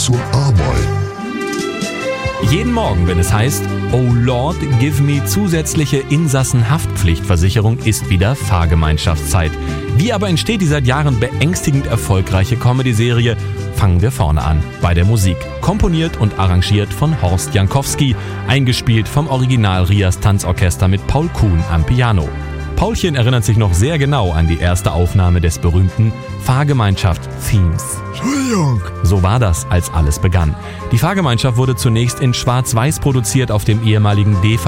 zur Arbeit. Jeden Morgen, wenn es heißt, oh Lord, give me zusätzliche Insassenhaftpflichtversicherung, ist wieder Fahrgemeinschaftszeit. Wie aber entsteht die seit Jahren beängstigend erfolgreiche Comedy-Serie? Fangen wir vorne an, bei der Musik. Komponiert und arrangiert von Horst Jankowski, eingespielt vom Original Rias Tanzorchester mit Paul Kuhn am Piano. Paulchen erinnert sich noch sehr genau an die erste Aufnahme des berühmten Fahrgemeinschaft-Themes. Entschuldigung. So war das, als alles begann. Die Fahrgemeinschaft wurde zunächst in Schwarz-Weiß produziert auf dem ehemaligen